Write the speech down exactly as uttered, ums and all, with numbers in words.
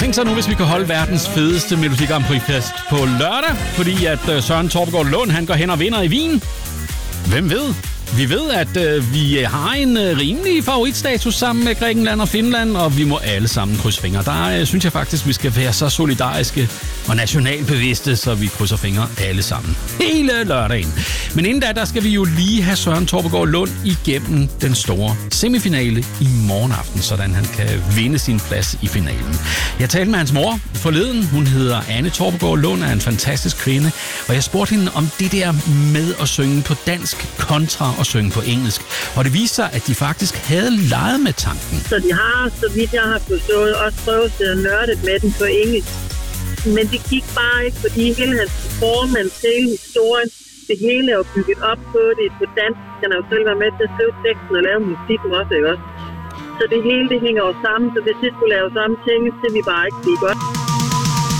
Tænk så nu, hvis vi kan holde verdens fedeste Melodi Grand Prix-fest på lørdag, fordi at Søren Torpegaard Lund, han går hen og vinder i Wien. Hvem ved? Vi ved, at øh, vi har en øh, rimelig favoritstatus sammen med Grækenland og Finland, og vi må alle sammen krydse fingre. Der øh, synes jeg faktisk, vi skal være så solidariske og nationalbevidste, så vi krydser fingre alle sammen. Hele lørdagen. Men inden da, der skal vi jo lige have Søren Torpegaard Lund igennem den store semifinale i morgen aften, sådan han kan vinde sin plads i finalen. Jeg talte med hans mor forleden. Hun hedder Anne Torpegaard Lund, er en fantastisk kvinde, og jeg spurgte hende om det der med at synge på dansk kontra og synge på engelsk. Og det viste sig, at de faktisk havde leget med tanken. Så de har, så vidt jeg har forstået, også prøvet at nørde med den på engelsk. Men det gik bare ikke, fordi hele hans performance, hele historien, det hele er jo bygget op på det på dansk. Han har jo selv været med til at skrive teksten og lave musikken også, ikke også? Så det hele, det hænger jo sammen, så hvis det skulle lave samme ting, så vi bare ikke blive godt.